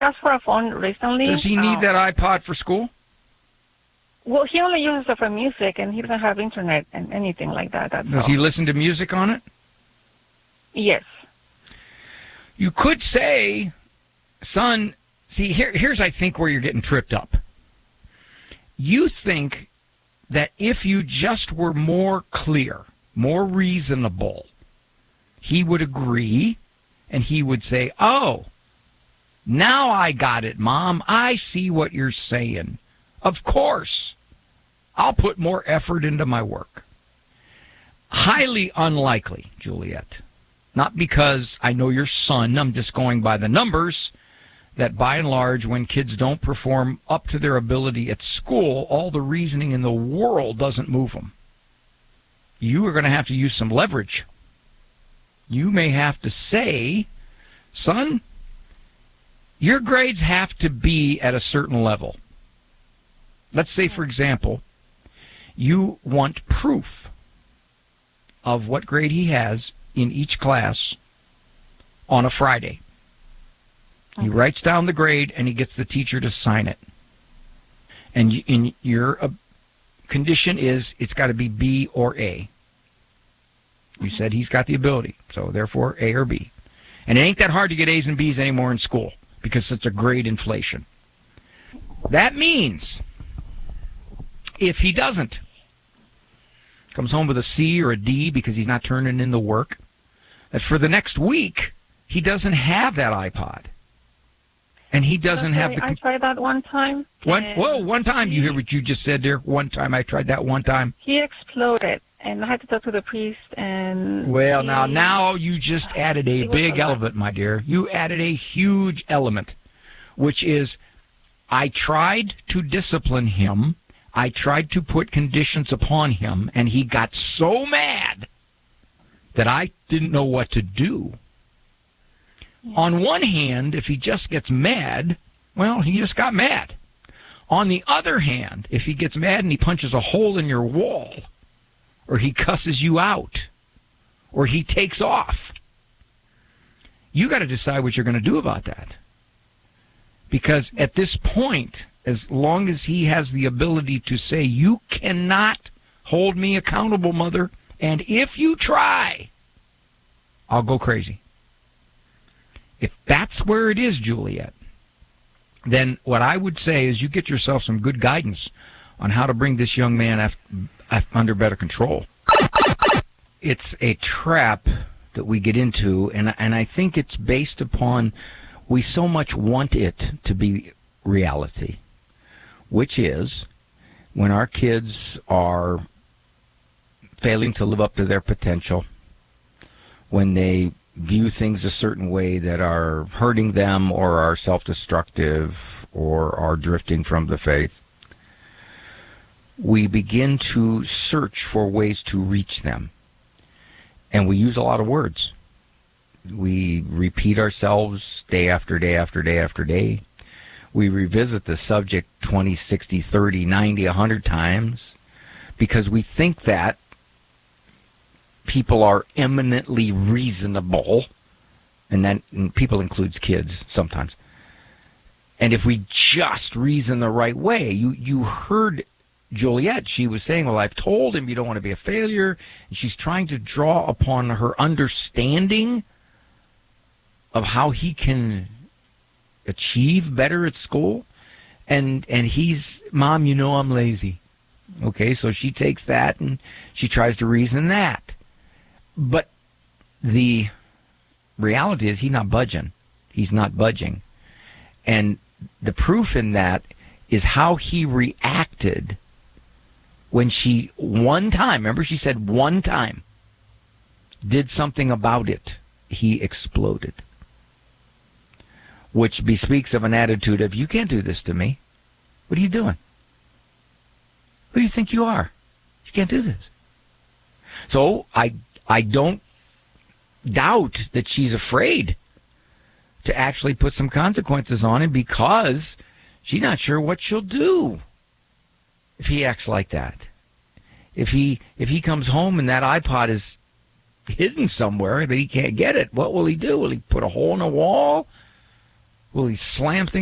asked for a phone recently. Does he need that iPod for school? Well, he only uses it for music, and he doesn't have internet and anything like that. Does he listen to music on it? Yes. You could say, son, see, here's I think where you're getting tripped up. You think that if you just were more clear, more reasonable, he would agree and he would say, oh, now I got it, Mom. I see what you're saying. Of course, I'll put more effort into my work. Highly unlikely, Juliet. Not because I know your son, I'm just going by the numbers, that by and large, when kids don't perform up to their ability at school, all the reasoning in the world doesn't move them. You are going to have to use some leverage. You may have to say, son, your grades have to be at a certain level. Let's say, for example, you want proof of what grade he has in each class on a Friday. He writes down the grade, and he gets the teacher to sign it. And your condition is it's got to be B or A. You said he's got the ability, so therefore A or B. And it ain't that hard to get A's and B's anymore in school because it's a grade inflation. That means if he doesn't, comes home with a C or a D because he's not turning in the work, that for the next week, he doesn't have that iPod. And he doesn't have the... I tried that one time. One time. You hear what you just said there? One time. I tried that one time. He exploded, and I had to talk to the priest, and... Well, now you just added a big element, my dear. You added a huge element, which is I tried to discipline him. I tried to put conditions upon him, and he got so mad that I didn't know what to do. Yeah. On one hand, if he just gets mad, well, he just got mad. On the other hand, if he gets mad and he punches a hole in your wall, or he cusses you out, or he takes off, you got to decide what you're going to do about that. Because at this point, as long as he has the ability to say, you cannot hold me accountable, Mother, and if you try, I'll go crazy. If that's where it is, Juliet, then what I would say is you get yourself some good guidance on how to bring this young man under better control. It's a trap that we get into, and I think it's based upon we so much want it to be reality, which is when our kids are failing to live up to their potential, when they view things a certain way that are hurting them or are self-destructive or are drifting from the faith, we begin to search for ways to reach them. And we use a lot of words. We repeat ourselves day after day after day after day. We revisit the subject 20, 60, 30, 90, 100 times because we think that people are eminently reasonable, and that people includes kids sometimes. And if we just reason the right way, you heard Juliet, she was saying, well, I've told him you don't want to be a failure, and she's trying to draw upon her understanding of how he can achieve better at school, and he's, Mom, you know I'm lazy. Okay, so she takes that and she tries to reason that. But the reality is he's not budging. He's not budging. And the proof in that is how he reacted when she one time, remember she said one time, did something about it. He exploded. Which bespeaks of an attitude of, you can't do this to me. What are you doing? Who do you think you are? You can't do this. So I don't doubt that she's afraid to actually put some consequences on him because she's not sure what she'll do if he acts like that. If he comes home and that iPod is hidden somewhere that he can't get it, what will he do? Will he put a hole in the wall? Will he slam things